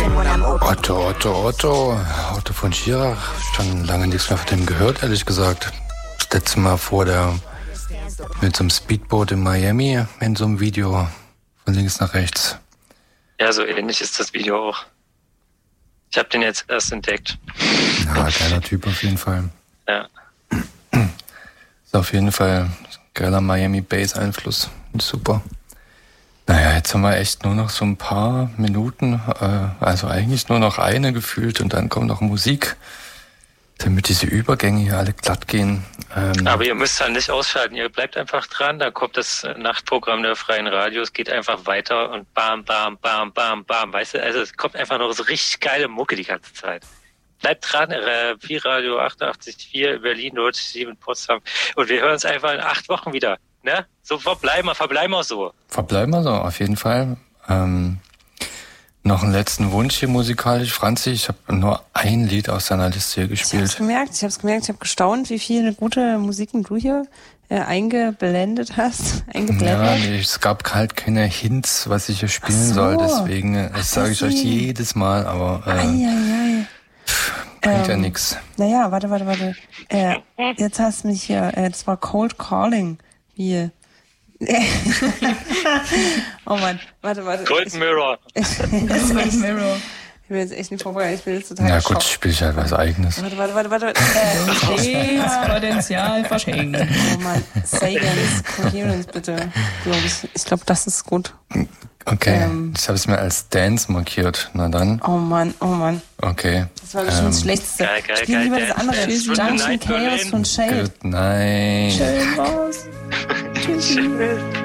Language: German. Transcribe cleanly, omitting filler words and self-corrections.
Otto von Schirach. Schon lange nichts mehr von dem gehört, ehrlich gesagt. Das letzte Mal mit so einem Speedboot in Miami in so einem Video von links nach rechts. Ja, so ähnlich ist das Video auch. Ich habe den jetzt erst entdeckt. Ja, geiler Typ auf jeden Fall. Ja. Ist auf jeden Fall geiler Miami-Bass-Einfluss. Super. Naja, jetzt haben wir echt nur noch so ein paar Minuten, also eigentlich nur noch eine gefühlt und dann kommt noch Musik, damit diese Übergänge hier alle glatt gehen. Aber ihr müsst halt nicht ausschalten, ihr bleibt einfach dran, da kommt das Nachtprogramm der Freien Radios, geht einfach weiter und bam, bam, bam, bam, bam, weißt du, also es kommt einfach noch so richtig geile Mucke die ganze Zeit. Bleibt dran, Pi-Radio 88,4 Berlin, 97 Potsdam und wir hören uns einfach in 8 Wochen wieder. Ne? So verbleiben wir so. Verbleiben wir so, auf jeden Fall. Noch einen letzten Wunsch hier musikalisch. Franzi, ich habe nur ein Lied aus deiner Liste hier gespielt. Ich hab's gemerkt, ich habe gestaunt, wie viele gute Musiken du hier eingeblendet hast. Ja, nee, es gab halt keine Hints, was ich hier spielen soll, deswegen, das sage ich euch jedes Mal, aber bringt ja nix. Naja, warte. Jetzt hast du mich hier, das war Cold Calling. Wie? Oh Mann, warte. Golden Mirror. Golden Mirror. Ich bin jetzt echt nicht vorbereitet, ich bin jetzt total Ja gut, spiel ich halt was Eigenes. Warte. Potenzial verschenken. Oh Mann, Sagans Coherence bitte, glaube ich. Ich glaube, das ist gut. Okay, ich habe es mir als Dance markiert. Na dann. Oh Mann. Okay. Das war bestimmt das Schlechteste. Spiel lieber das andere. Junction Chaos von Shade. Good night. Schön war's. Tschüssi.